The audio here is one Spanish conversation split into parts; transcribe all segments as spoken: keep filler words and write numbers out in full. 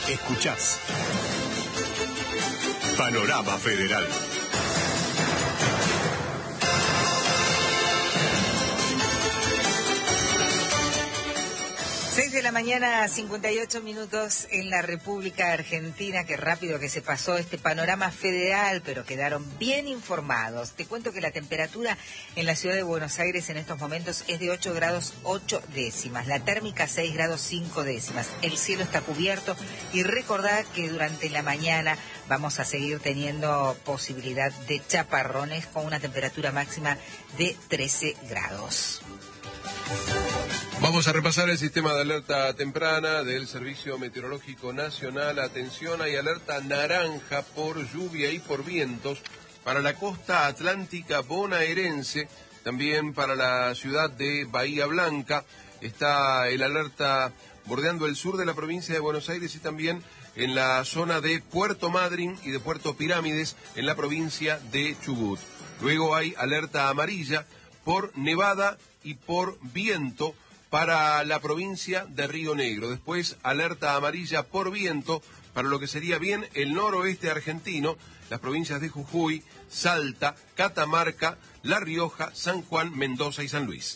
Escuchás Panorama Federal. seis de la mañana, cincuenta y ocho minutos en la República Argentina. Qué rápido que se pasó este Panorama Federal, pero quedaron bien informados. Te cuento que la temperatura en la ciudad de Buenos Aires en estos momentos es de ocho grados ocho décimas, la térmica seis grados cinco décimas. El cielo está cubierto y recordad que durante la mañana vamos a seguir teniendo posibilidad de chaparrones con una temperatura máxima de trece grados. Vamos a repasar el sistema de alerta temprana del Servicio Meteorológico Nacional. Atención, hay alerta naranja por lluvia y por vientos para la costa atlántica bonaerense, también para la ciudad de Bahía Blanca. Está el alerta bordeando el sur de la provincia de Buenos Aires y también en la zona de Puerto Madryn y de Puerto Pirámides en la provincia de Chubut. Luego hay alerta amarilla por nevada y por viento para la provincia de Río Negro. Después, alerta amarilla por viento para lo que sería bien el noroeste argentino, las provincias de Jujuy, Salta, Catamarca, La Rioja, San Juan, Mendoza y San Luis.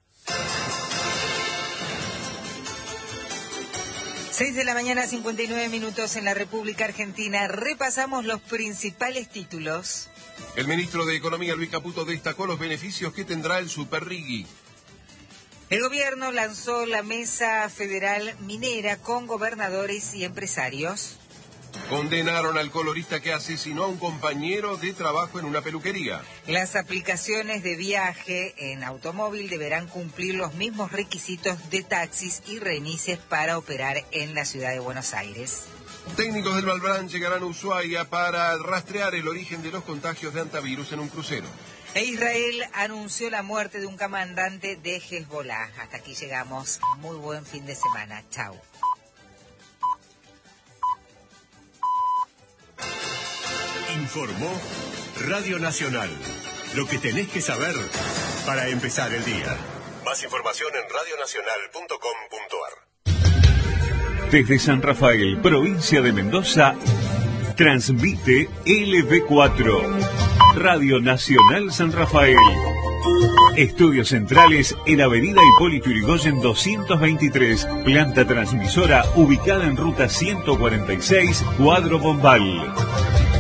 seis de la mañana, cincuenta y nueve minutos en la República Argentina. Repasamos los principales títulos. El ministro de Economía, Luis Caputo, destacó los beneficios que tendrá el Superrigui. El gobierno lanzó la Mesa Federal Minera con gobernadores y empresarios. Condenaron al colorista que asesinó a un compañero de trabajo en una peluquería. Las aplicaciones de viaje en automóvil deberán cumplir los mismos requisitos de taxis y remises para operar en la ciudad de Buenos Aires. Técnicos del Malbrán llegarán a Ushuaia para rastrear el origen de los contagios de antivirus en un crucero. E Israel anunció la muerte de un comandante de Hezbollah. Hasta aquí llegamos. Muy buen fin de semana. Chau. Informó Radio Nacional. Lo que tenés que saber para empezar el día. Más información en radio nacional punto com punto ar. Desde San Rafael, provincia de Mendoza, transmite L B cuatro, Radio Nacional San Rafael. Estudios centrales en Avenida Hipólito Yrigoyen doscientos veintitrés, planta transmisora ubicada en ruta ciento cuarenta y seis, Cuadro Bombal.